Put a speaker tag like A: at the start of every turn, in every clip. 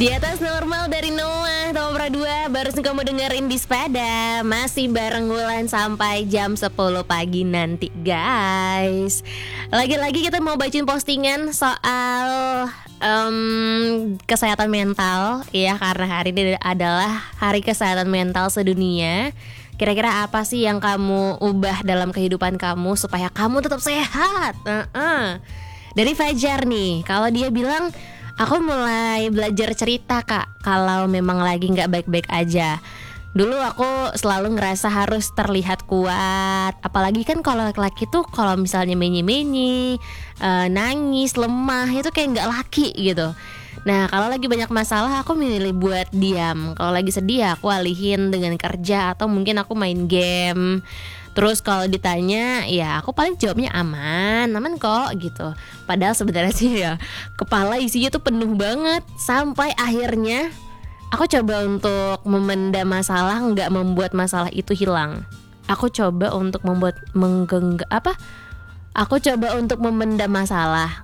A: Di atas normal dari Noah, nomor 2 baru kamu dengerin di Sepeda. Masih bareng Wulan sampai jam 10 pagi nanti guys. Lagi-lagi kita mau bacain postingan soal kesehatan mental. Ya, karena hari ini adalah hari kesehatan mental sedunia. Kira-kira apa sih yang kamu ubah dalam kehidupan kamu supaya kamu tetap sehat? Dari Fajar nih, kalau dia bilang, aku mulai belajar cerita kak, kalau memang lagi gak baik-baik aja. Dulu aku selalu ngerasa harus terlihat kuat. Apalagi kan kalau laki-laki tuh kalau misalnya menye-menye, nangis, lemah, itu kayak gak laki gitu. Nah kalau lagi banyak masalah aku milih buat diam. Kalau lagi sedih aku alihin dengan kerja atau mungkin aku main game. Terus kalau ditanya ya aku paling jawabnya aman kok gitu. Padahal sebenarnya sih ya kepala isinya tuh penuh banget. Sampai akhirnya aku coba untuk memendam masalah, nggak membuat masalah itu hilang. Aku coba untuk Aku coba untuk memendam masalah.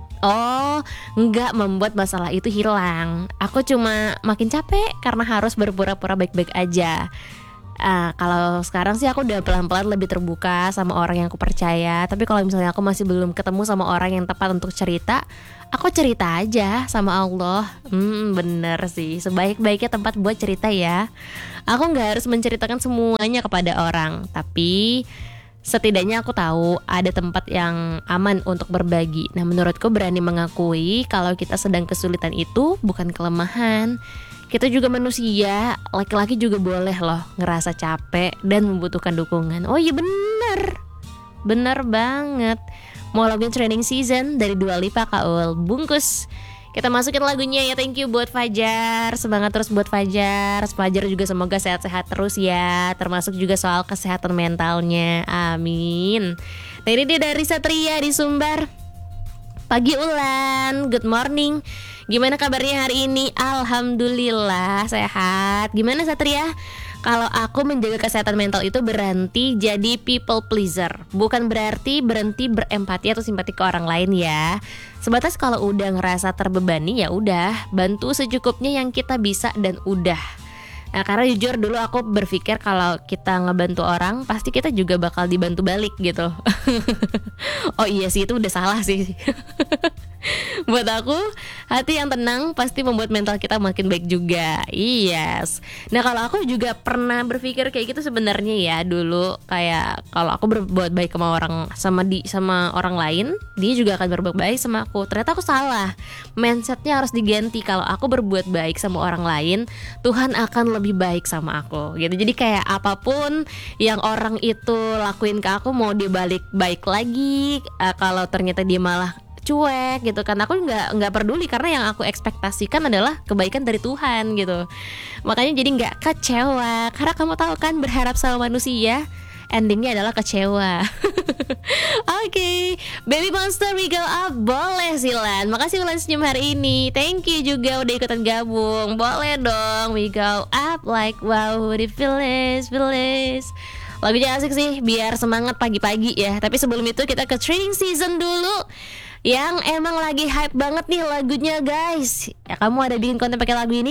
A: Nggak membuat masalah itu hilang. Aku cuma makin capek karena harus berpura-pura baik-baik aja. Kalau sekarang sih aku udah pelan-pelan lebih terbuka sama orang yang aku percaya. Tapi kalau misalnya aku masih belum ketemu sama orang yang tepat untuk cerita, aku cerita aja sama Allah. Bener sih, sebaik-baiknya tempat buat cerita ya. Aku gak harus menceritakan semuanya kepada orang, tapi setidaknya aku tahu ada tempat yang aman untuk berbagi. Nah menurutku berani mengakui kalau kita sedang kesulitan itu bukan kelemahan. Kita juga manusia, laki-laki juga boleh loh ngerasa capek dan membutuhkan dukungan. Oh iya bener banget. Mau login training season dari Dua Lipa Kak Ul bungkus. Kita masukin lagunya ya. Thank you buat Fajar. Semangat terus buat Fajar. Fajar juga semoga sehat-sehat terus ya. Termasuk juga soal kesehatan mentalnya. Amin. Nah ini dia dari Satria di Sumbar. Pagi Ulan, good morning. Gimana kabarnya hari ini? Alhamdulillah sehat. Gimana Satria? Kalau aku menjaga kesehatan mental itu berhenti jadi people pleaser. Bukan berarti berhenti berempati atau simpati ke orang lain ya. Sebatas kalau udah ngerasa terbebani ya udah, bantu secukupnya yang kita bisa dan udah. Nah karena jujur dulu aku berpikir kalau kita ngebantu orang pasti kita juga bakal dibantu balik gitu. Oh iya sih itu udah salah sih. Buat aku hati yang tenang pasti membuat mental kita makin baik juga. Yes. Nah kalau aku juga pernah berpikir kayak gitu sebenarnya ya dulu. Kayak kalau aku berbuat baik sama orang lain, dia juga akan berbuat baik sama aku. Ternyata aku salah. Mindsetnya harus diganti. Kalau aku berbuat baik sama orang lain, Tuhan akan lebih baik sama aku gitu. Jadi kayak apapun yang orang itu lakuin ke aku, mau dia balik baik lagi, kalau ternyata dia malah cuek gitu kan, aku nggak peduli karena yang aku ekspektasikan adalah kebaikan dari Tuhan gitu. Makanya jadi nggak kecewa karena kamu tahu kan berharap sama manusia endingnya adalah kecewa. Oke, Baby Monster we go up. Boleh Silan. Makasih Ulan senyum hari ini. Thank you juga udah ikutan gabung. Boleh dong we go up like wow the feelings. Lagunya asik sih biar semangat pagi-pagi ya. Tapi sebelum itu kita ke training season dulu. Yang emang lagi hype banget nih lagunya guys. Ya kamu ada bikin konten pakai lagu ini